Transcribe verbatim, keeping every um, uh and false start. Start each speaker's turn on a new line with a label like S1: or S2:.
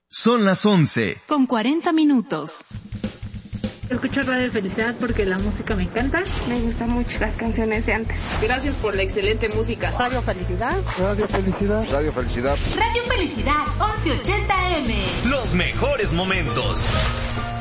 S1: Son las once.
S2: Con cuarenta minutos.
S3: Escucho Radio Felicidad porque la música me encanta.
S4: Me gustan mucho las canciones de antes.
S5: Gracias por la excelente música.
S6: Radio Felicidad.
S7: Radio Felicidad.
S8: Radio Felicidad.
S2: Radio Felicidad, once ochenta eme.
S1: Los mejores momentos.